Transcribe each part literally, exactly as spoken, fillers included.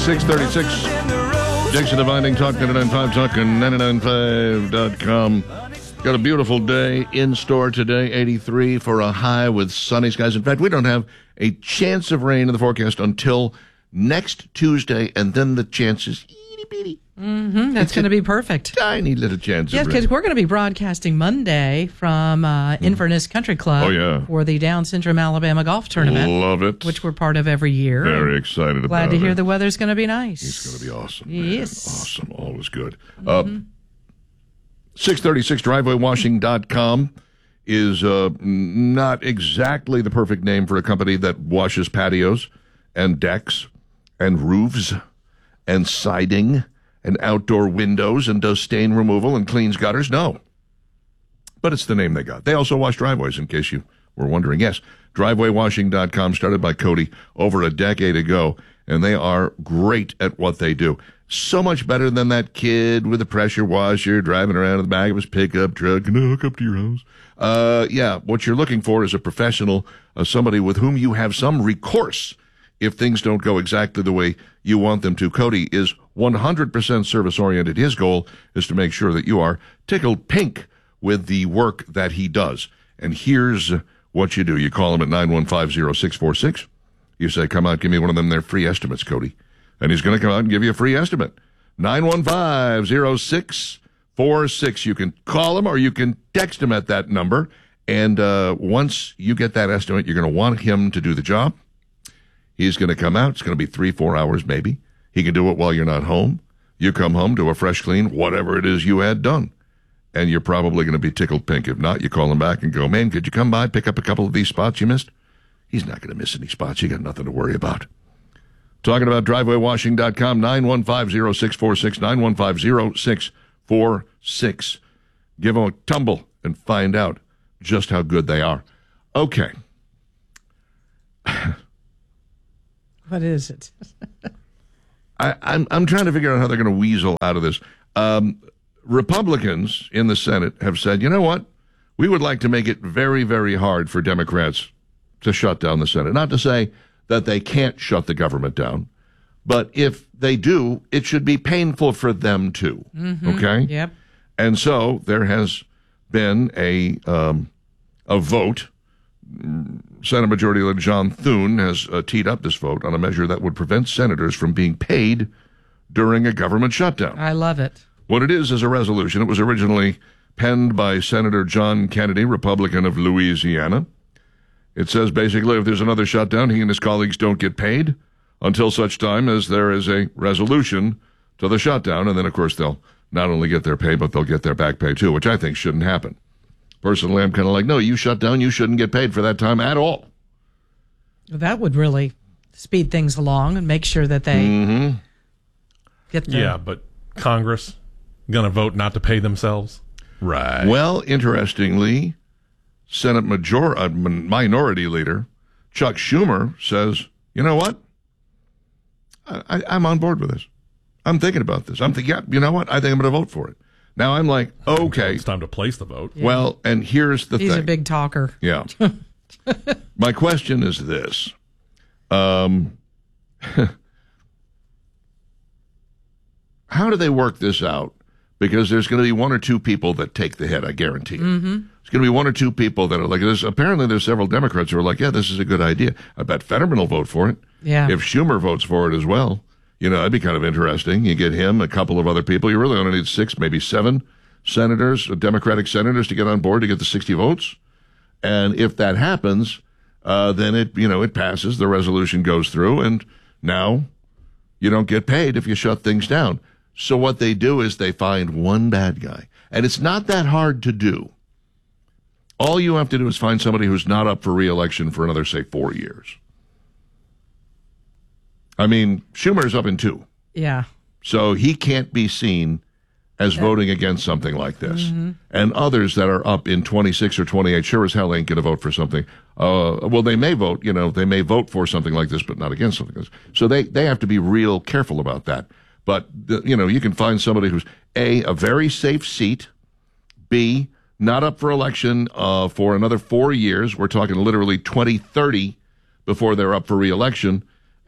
six thirty-six. Jason Dividing, Talk ninety-nine point five, Talk ninety-nine point five dot com. Got a beautiful day in store today, eighty-three for a high with sunny skies. In fact, we don't have a chance of rain in the forecast until next Tuesday, and then the chances itty-bitty. Mm-hmm, that's going to be perfect. Tiny little chance Yeah, of rain. because we're going to be broadcasting Monday from uh, Inverness Country Club Oh, yeah. for the Down Syndrome Alabama Golf Tournament. Love it. Which we're part of every year. Very excited about it. Glad to hear the weather's going to be nice. It's going to be awesome. Yes. Man. Awesome. Always good. Mm-hmm. Uh, six thirty-six driveway washing dot com is uh, not exactly the perfect name for a company that washes patios and decks and roofs and siding and outdoor windows and does stain removal and cleans gutters. No. But it's the name they got. They also wash driveways, in case you were wondering. Yes, driveway washing dot com, started by Cody over a decade ago, and they are great at what they do. So much better than that kid with a pressure washer driving around in the back of his pickup truck. Can I hook up to your house? Uh, yeah, what you're looking for is a professional, uh, somebody with whom you have some recourse if things don't go exactly the way you want them to. Cody is one hundred percent service-oriented. His goal is to make sure that you are tickled pink with the work that he does. And here's what you do. You call him at nine one five, zero six four six. You say, come out, give me one of them there free estimates, Cody. And he's going to come out and give you a free estimate. nine one five, zero six four six. You can call him or you can text him at that number. And uh, once you get that estimate, you're going to want him to do the job. He's going to come out. It's going to be three, four hours maybe. He can do it while you're not home. You come home to a fresh clean, whatever it is you had done. And you're probably going to be tickled pink. If not, you call him back and go, man, could you come by, pick up a couple of these spots you missed? He's not going to miss any spots. You got nothing to worry about. Talking about driveway washing dot com, nine one five, zero six four six, nine one five, zero six four six. Give them a tumble and find out just how good they are. Okay. What is it? I, I'm I'm trying to figure out how they're going to weasel out of this. Um, Republicans in the Senate have said, you know what? We would like to make it very, very hard for Democrats to shut down the Senate. Not to say that they can't shut the government down, but if they do, it should be painful for them too. Mm-hmm. Okay? Yep. And so there has been a um, a vote. Senate Majority Leader John Thune has uh, teed up this vote on a measure that would prevent senators from being paid during a government shutdown. I love it. What it is is a resolution. It was originally penned by Senator John Kennedy, Republican of Louisiana. It says basically if there's another shutdown, he and his colleagues don't get paid until such time as there is a resolution to the shutdown. And then, of course, they'll not only get their pay, but they'll get their back pay too, which I think shouldn't happen. Personally, I'm kind of like, no, you shut down, you shouldn't get paid for that time at all. That would really speed things along and make sure that they mm-hmm. get the... Yeah, but Congress going to vote not to pay themselves? Right. Well, interestingly, Senate major- uh, Minority Leader Chuck Schumer says, you know what? I, I, I'm on board with this. I'm thinking about this. I'm thinking, yeah, you know what? I think I'm going to vote for it. Now I'm like, okay. It's time to place the vote. Yeah. Well, and here's the He's thing. He's a big talker. Yeah. My question is this. Um, how do they work this out? Because there's going to be one or two people that take the hit, I guarantee you. Mm-hmm. There's going to be one or two people that are like, there's, apparently there's several Democrats who are like, yeah, this is a good idea. I bet Fetterman will vote for it. Yeah. If Schumer votes for it as well. You know, that'd be kind of interesting. You get him, a couple of other people. You really only need six, maybe seven senators, Democratic senators, to get on board to get the sixty votes. And if that happens, uh, then it, you know, it passes. The resolution goes through, and now you don't get paid if you shut things down. So what they do is they find one bad guy, and it's not that hard to do. All you have to do is find somebody who's not up for re-election for another, say, four years. I mean, Schumer's up in two. Yeah. So he can't be seen as voting against something like this. Mm-hmm. And others that are up in twenty-six or twenty-eight sure as hell ain't going to vote for something. Uh, well, they may vote, you know, they may vote for something like this, but not against something like this. So they, they have to be real careful about that. But, the, you know, you can find somebody who's, A, a very safe seat, B, not up for election uh, for another four years. We're talking literally twenty thirty before they're up for re-election.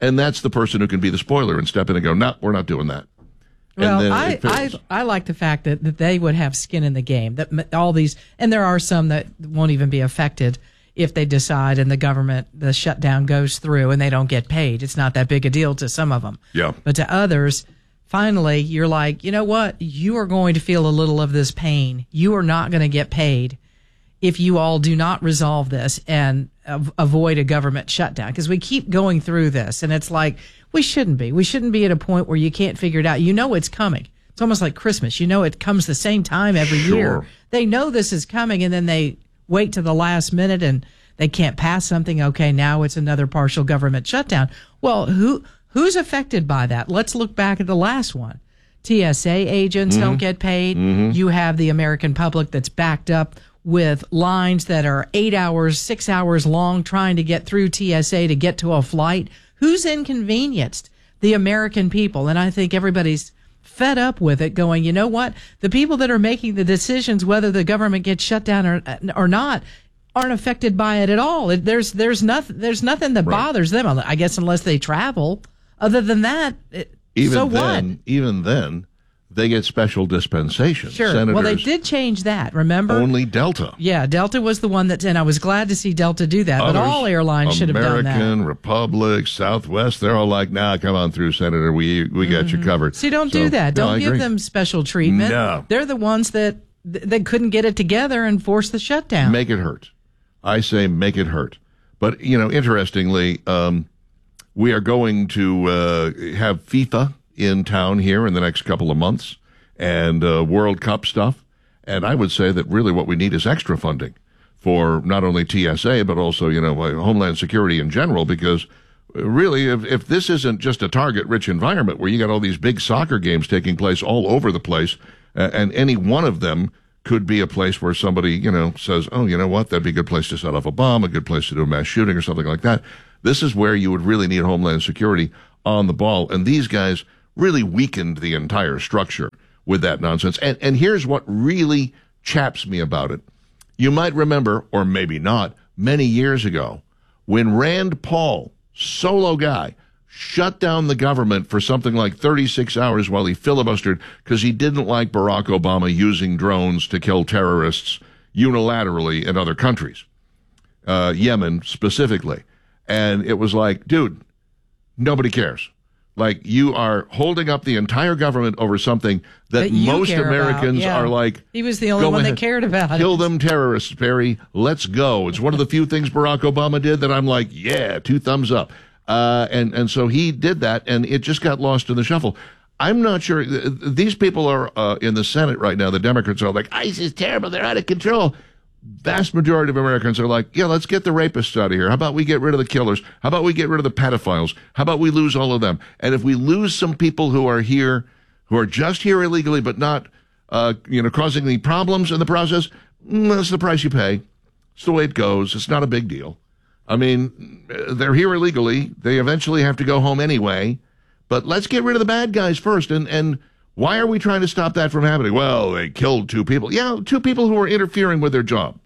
And that's the person who can be the spoiler and step in and go, no, we're not doing that. Well, And then I, it fails. I I like the fact that, that they would have skin in the game. That m- all these, and there are some that won't even be affected if they decide and the government, the shutdown goes through and they don't get paid. It's not that big a deal to some of them. Yeah. But to others, finally, you're like, you know what? You are going to feel a little of this pain. You are not going to get paid if you all do not resolve this and av- avoid a government shutdown. Because we keep going through this, and it's like, we shouldn't be. We shouldn't be at a point where you can't figure it out. You know it's coming. It's almost like Christmas. You know it comes the same time every Sure. year. They know this is coming, and then they wait to the last minute and they can't pass something. Okay, now it's another partial government shutdown. Well, who who's affected by that? Let's look back at the last one. T S A agents Mm-hmm. don't get paid. Mm-hmm. You have the American public that's backed up with lines that are eight hours, six hours long trying to get through T S A to get to a flight. Who's inconvenienced? The American people. And I think everybody's fed up with it, going, you know what? The people that are making the decisions whether the government gets shut down or or not aren't affected by it at all. It, there's there's nothing there's nothing that Right. bothers them, I guess, unless they travel. Other than that, it, Even so then, what? even then, they get special dispensation. Sure. Senators, Well, they did change that. Remember? only Delta. Yeah, Delta was the one that, and I was glad to see Delta do that. But Others, all airlines should have done that. American, Republic, Southwest, they're all like, nah, come on through, Senator. We we got you covered. See, don't So, do that. no, Don't I give agree. them special treatment. No. They're the ones that that couldn't get it together and force the shutdown. Make it hurt. I say make it hurt. But, you know, interestingly, um, we are going to uh, have FIFA in town here in the next couple of months and uh, World Cup stuff. And I would say that really what we need is extra funding for not only T S A, but also, you know, Homeland Security in general, because really, if, if this isn't just a target-rich environment where you got all these big soccer games taking place all over the place, uh, and any one of them could be a place where somebody, you know, says, oh, you know what, that'd be a good place to set off a bomb, a good place to do a mass shooting or something like that. This is where you would really need Homeland Security on the ball. And these guys really weakened the entire structure with that nonsense. And, and here's what really chaps me about it. You might remember, or maybe not, many years ago, when Rand Paul, solo guy, shut down the government for something like thirty-six hours while he filibustered because he didn't like Barack Obama using drones to kill terrorists unilaterally in other countries, uh, Yemen specifically. And it was like, dude, nobody cares. Like, you are holding up the entire government over something that, That you most care about, Americans yeah. are like, He was the only go one ahead, that cared about it. kill them terrorists, Barry. Let's go. It's one of the few things Barack Obama did that I'm like, yeah, two thumbs up. Uh, and, and so he did that, and it just got lost in the shuffle. I'm not sure. These people are uh, in the Senate right now. The Democrats are like, ICE is terrible. They're out of control. Vast majority of Americans are like, yeah, let's get the rapists out of here. How about we get rid of the killers? How about we get rid of the pedophiles? How about we lose all of them? And if we lose some people who are here, who are just here illegally, but not, uh, you know, causing any problems in the process, mm, that's the price you pay. It's the way it goes. It's not a big deal. I mean, they're here illegally. They eventually have to go home anyway. But let's get rid of the bad guys first. And, and why are we trying to stop that from happening? Well, they killed two people. Yeah, two people who were interfering with their job.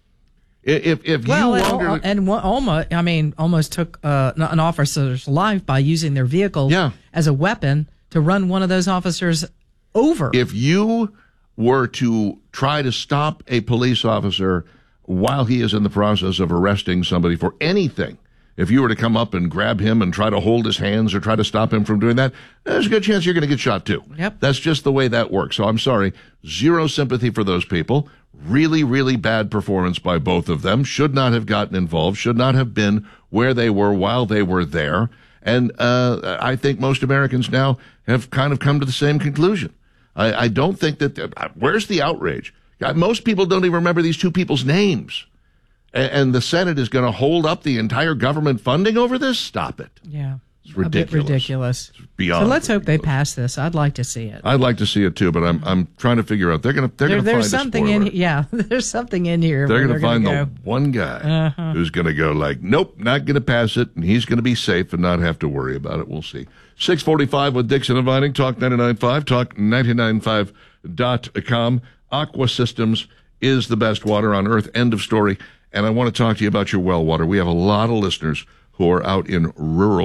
If if Well, you and, longer, al- and one- almost, I mean, almost took uh, an officer's life by using their vehicle Yeah. as a weapon to run one of those officers over. if you were to try to stop a police officer while he is in the process of arresting somebody for anything, if you were to come up and grab him and try to hold his hands or try to stop him from doing that, there's a good chance you're going to get shot too. Yep. That's just the way that works. So I'm sorry. Zero sympathy for those people. Really, really bad performance by both of them. Should not have gotten involved. Should not have been where they were while they were there. And uh, I think most Americans now have kind of come to the same conclusion. I, I don't think that, uh, where's the outrage? God, most people don't even remember these two people's names. And, and the Senate is going to hold up the entire government funding over this? Stop it. yeah. It's A bit ridiculous. ridiculous. It's beyond So let's hope they ridiculous. pass this. I'd like to see it. I'd like to see it too, but I'm I'm trying to figure out. They're going to they're There, going to there's find something a in spoiler. yeah. There's something in here. They're where going to find gonna the go. one guy Uh-huh. who's going to go like, nope, not going to pass it, and he's going to be safe and not have to worry about it. We'll see. six forty-five with Dixon and Vining, Talk ninety-nine point five, Talk ninety-nine point five dot com. Aqua Systems is the best water on earth. End of story. And I want to talk to you about your well water. We have a lot of listeners who are out in rural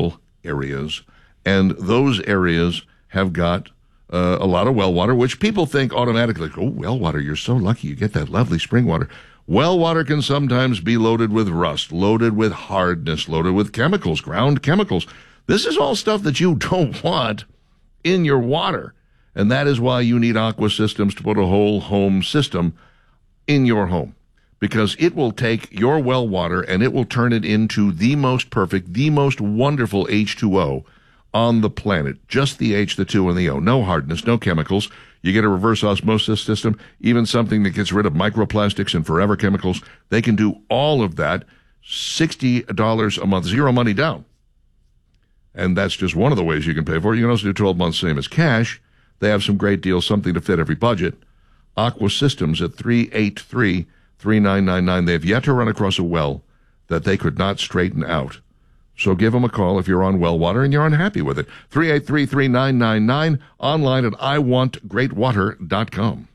areas, and those areas have got uh, a lot of well water, which people think automatically, oh, well water, you're so lucky you get that lovely spring water. Well water can sometimes be loaded with rust, loaded with hardness, loaded with chemicals, ground chemicals. This is all stuff that you don't want in your water, and that is why you need Aqua Systems to put a whole home system in your home, because it will take your well water and it will turn it into the most perfect, the most wonderful H two O on the planet. Just the H, the two, and the O. No hardness, no chemicals. You get a reverse osmosis system, even something that gets rid of microplastics and forever chemicals. They can do all of that. sixty dollars a month, zero money down. And that's just one of the ways you can pay for it. You can also do twelve months, same as cash. They have some great deals, something to fit every budget. Aqua Systems at three eight three, three nine nine nine. They have yet to run across a well that they could not straighten out. So give them a call if you're on well water and you're unhappy with it. three eight three, three nine nine nine, online at I want great water dot com.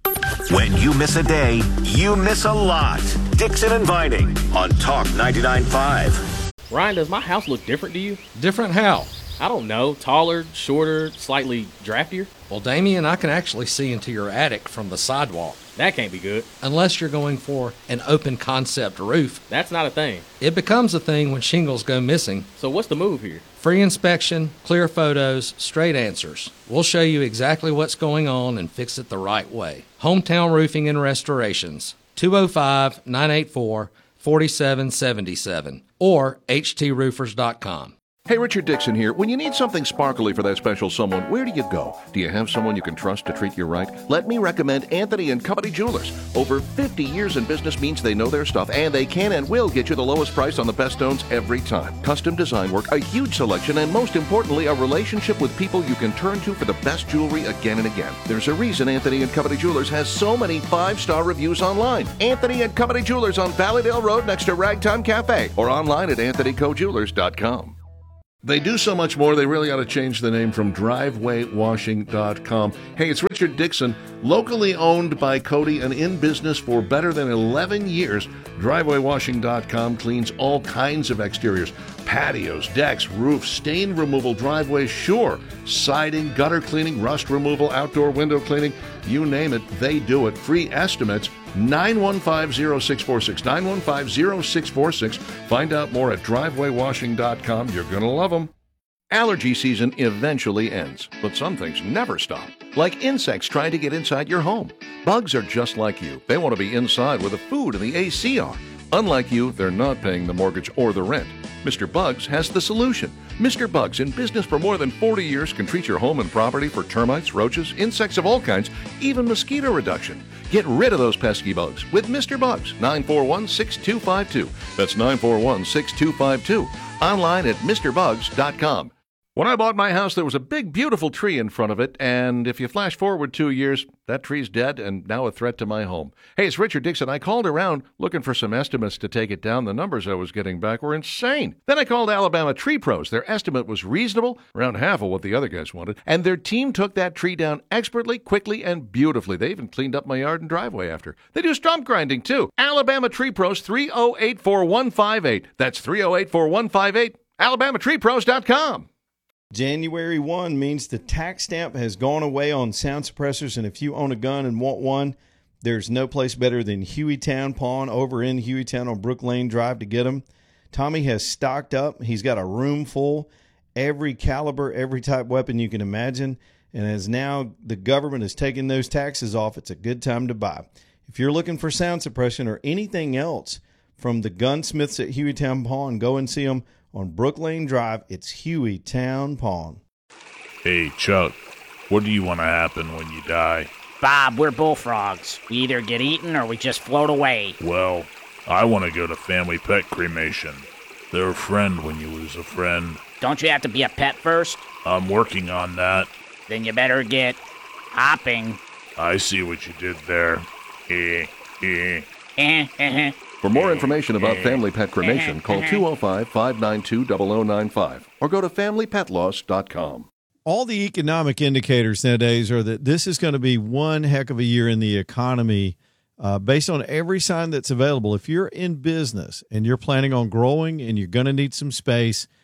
When you miss a day, you miss a lot. Dixon and Vining on Talk ninety-nine point five. Ryan, does my house look different to you? Different how? I don't know. Taller, shorter, slightly draftier? Well, Damien, I can actually see into your attic from the sidewalk. That can't be good. Unless you're going for an open concept roof. That's not a thing. It becomes a thing when shingles go missing. So what's the move here? Free inspection, clear photos, straight answers. We'll show you exactly what's going on and fix it the right way. Hometown Roofing and Restorations, two oh five, nine eight four, four seven seven seven or h t roofers dot com. Hey, Richard Dixon here. When you need something sparkly for that special someone, where do you go? Do you have someone you can trust to treat you right? Let me recommend Anthony and Company Jewelers. Over fifty years in business means they know their stuff, and they can and will get you the lowest price on the best stones every time. Custom design work, a huge selection, and most importantly, a relationship with people you can turn to for the best jewelry again and again. There's a reason Anthony and Company Jewelers has so many five-star reviews online. Anthony and Company Jewelers on Valleydale Road next to Ragtime Cafe, or online at anthony co jewelers dot com. They do so much more, they really ought to change the name from driveway washing dot com. Hey, it's Richard Dixon, locally owned by Cody and in business for better than eleven years. driveway washing dot com cleans all kinds of exteriors. Patios, decks, roofs, stain removal, driveways, sure. Siding, gutter cleaning, rust removal, outdoor window cleaning, you name it, they do it. Free estimates, nine one five, zero six four six, nine one five, zero six four six. Find out more at driveway washing dot com. You're going to love them. Allergy season eventually ends, but some things never stop. Like insects trying to get inside your home. Bugs are just like you. They want to be inside where the food and the A C are. Unlike you, they're not paying the mortgage or the rent. Mister Bugs has the solution. Mister Bugs, in business for more than forty years, can treat your home and property for termites, roaches, insects of all kinds, even mosquito reduction. Get rid of those pesky bugs with Mister Bugs. nine four one, six two five two. That's nine four one, six two five two. Online at mister bugs dot com. When I bought my house, there was a big, beautiful tree in front of it, and if you flash forward two years, that tree's dead and now a threat to my home. Hey, it's Richard Dixon. I called around looking for some estimates to take it down. The numbers I was getting back were insane. Then I called Alabama Tree Pros. Their estimate was reasonable, around half of what the other guys wanted, and their team took that tree down expertly, quickly, and beautifully. They even cleaned up my yard and driveway after. They do stump grinding, too. Alabama Tree Pros, three oh eight, four one five eight. That's three oh eight, four one five eight. alabama tree pros dot com. January first means the tax stamp has gone away on sound suppressors, and if you own a gun and want one, there's no place better than Hueytown Pawn over in Hueytown on Brook Lane Drive to get them. Tommy has stocked up. He's got a room full, every caliber, every type weapon you can imagine, and as now the government is taking those taxes off, it's a good time to buy. If you're looking for sound suppression or anything else from the gunsmiths at Hueytown Pawn, go and see them on Brook Lane Drive. It's Hueytown Pawn. Hey, Chuck, what do you want to happen when you die? Bob, we're bullfrogs. We either get eaten or we just float away. Well, I want to go to Family Pet Cremation. They're a friend when you lose a friend. Don't you have to be a pet first? I'm working on that. Then you better get hopping. I see what you did there. Eh, eh. Eh, eh, For more information about Family Pet Cremation, call two oh five, five nine two, zero zero nine five or go to family pet loss dot com. All the economic indicators nowadays are that this is going to be one heck of a year in the economy uh, based on every sign that's available. If you're in business and you're planning on growing and you're going to need some space,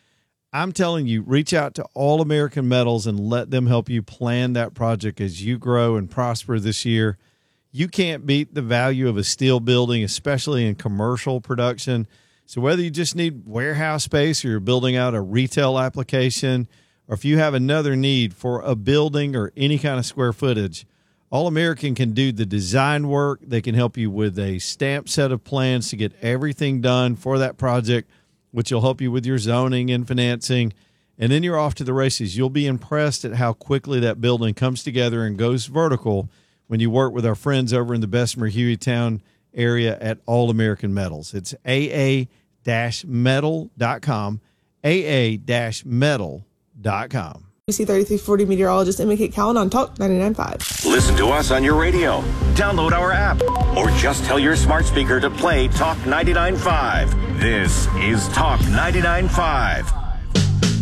I'm telling you, reach out to All American Metals and let them help you plan that project as you grow and prosper this year. You can't beat the value of a steel building, especially in commercial production. So whether you just need warehouse space or you're building out a retail application, or if you have another need for a building or any kind of square footage, All American can do the design work. They can help you with a stamped set of plans to get everything done for that project, which will help you with your zoning and financing. And then you're off to the races. You'll be impressed at how quickly that building comes together and goes vertical when you work with our friends over in the Bessemer Hueytown area at All American Metals. It's A A metal dot com, A A metal dot com. U C thirty-three forty meteorologist Emma Kate Cowan on Talk ninety-nine point five. Listen to us on your radio. Download our app. Or just tell your smart speaker to play Talk ninety-nine point five. This is Talk ninety-nine point five.